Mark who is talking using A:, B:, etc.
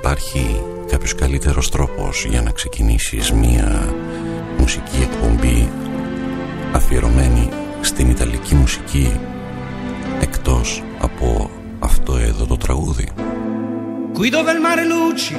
A: υπάρχει κάποιος καλύτερος τρόπος για να ξεκινήσεις μία μουσική εκπομπή αφιερωμένη στην ιταλική μουσική εκτός από αυτό εδώ το τραγούδι?
B: Qui dove il mare luccica